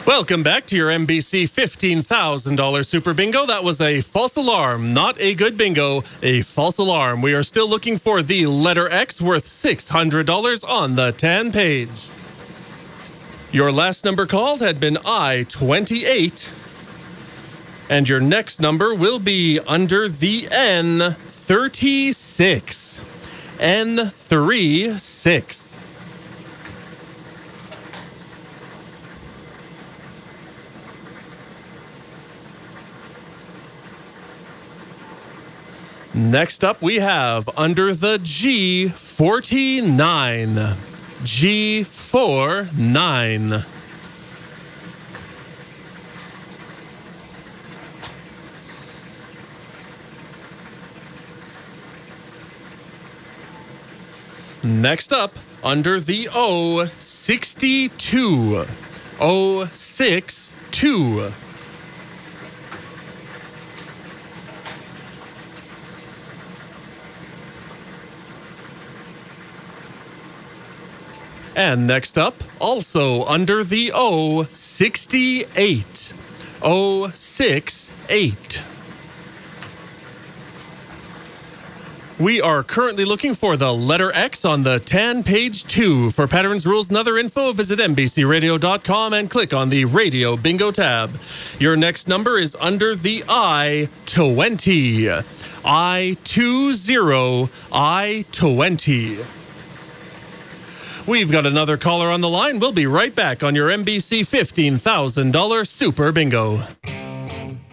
Welcome back to your NBC $15,000 Super Bingo. That was a false alarm, not a good bingo, a false alarm. We are still looking for the letter X worth $600 on the TAN page. Your last number called had been I-28. And your next number will be under the N36. N36. Next up, we have under the G49. G49. Next up, under the O62. O62. And next up, also under the O68. O68. We are currently looking for the letter X on the TAN page 2. For patterns, rules, and other info, visit NBCRadio.com and click on the Radio Bingo tab. Your next number is under the I-20. I-20. I-20. We've got another caller on the line. We'll be right back on your NBC $15,000 Super Bingo.